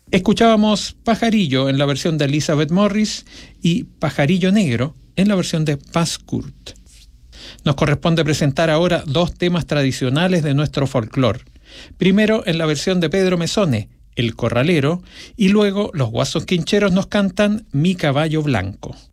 Escuchábamos Pajarillo en la versión de Elizabeth Morris y Pajarillo Negro en la versión de Paz Kurt. Nos corresponde presentar ahora dos temas tradicionales de nuestro folclore. Primero en la versión de Pedro Mesone, El Corralero, y luego los Guasos Quincheros nos cantan Mi Caballo Blanco.